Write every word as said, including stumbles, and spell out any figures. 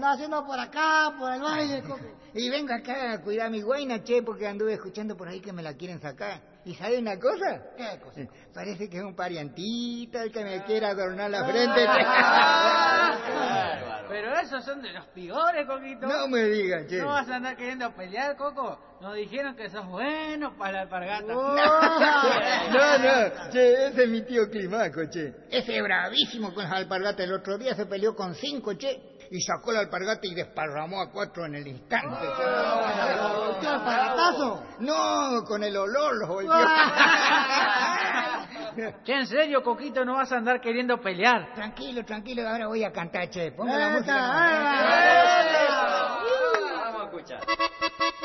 andaba haciendo por acá, por el baile, Coco? Y vengo acá a cuidar a mi guaina, che, porque anduve escuchando por ahí que me la quieren sacar. ¿Y sabe una cosa? ¿Qué cosa? Eh, Parece que es un parientito el que me quiere adornar la frente. Pero esos son de los peores, Coquito. No me digan, che. ¿No vas a andar queriendo pelear, Coco? Nos dijeron que sos bueno para la alpargata. No, no, che, ese es mi tío Climaco, che. Ese bravísimo con las alpargatas. El otro día se peleó con cinco, che, y sacó la alpargata y desparramó a cuatro en el instante. ¿Qué alpargatazo? No, con el olor los volvió. Che, en serio, Coquito, no vas a andar queriendo pelear. Tranquilo, tranquilo, ahora voy a cantar, che. Ponga la Esta, música. esta. Vamos a escuchar.